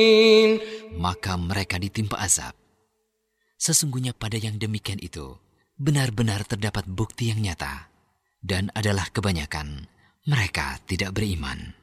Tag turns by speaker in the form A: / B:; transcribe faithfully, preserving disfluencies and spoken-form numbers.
A: maka mereka ditimpa azab. Sesungguhnya pada yang demikian itu, benar-benar terdapat bukti yang nyata, dan adalah kebanyakan mereka tidak beriman.